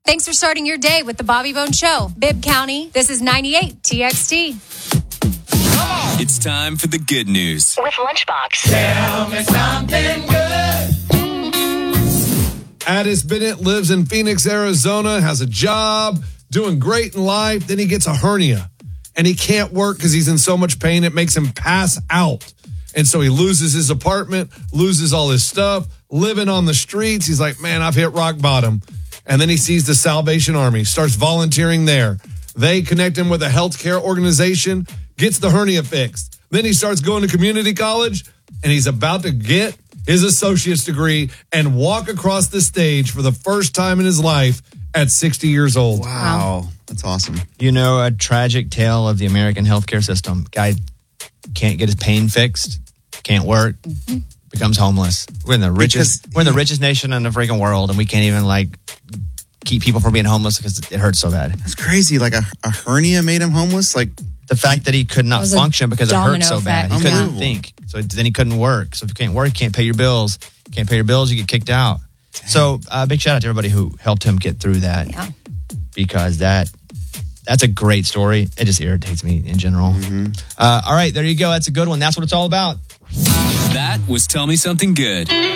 Thanks for starting your day with the Bobby Bone Show. Bibb County, this is 98 TXT. It's time for the good news. With Lunchbox. Tell me something good. Addis Bennett lives in Phoenix, Arizona, has a job, doing great in life. Then he gets a hernia, and he can't work because he's in so much pain. It makes him pass out. And so he loses his apartment, loses all his stuff, living on the streets. He's like, man, I've hit rock bottom. And then he sees the Salvation Army, starts volunteering there. They connect him with a healthcare organization, gets the hernia fixed. Then he starts going to community college, and he's about to get his associate's degree and walk across the stage for the first time in his life at 60 years old. Wow. That's awesome. You know, a tragic tale of the American healthcare system. Guy can't get his pain fixed, can't work, becomes homeless. We're in the richest nation in the freaking world, and we can't even keep people from being homeless because it hurts so bad. That's crazy. Like a hernia made him homeless? Like the fact that he could not function because it hurt so bad. He couldn't Unbelievable. think. So then he couldn't work. So if you can't work, you can't pay your bills. You can't pay your bills, you get kicked out. Dang. So big shout out to everybody who helped him get through that. Yeah. Because that's a great story. It just irritates me in general. All right, there you go. That's a good one. That's what it's all about. That was Tell Me Something Good.